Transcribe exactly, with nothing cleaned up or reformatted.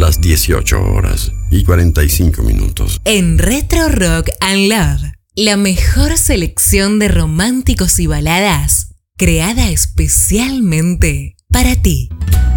las dieciocho horas y cuarenta y cinco minutos. En Retro Rock and Love, la mejor selección de románticos y baladas creada especialmente para ti.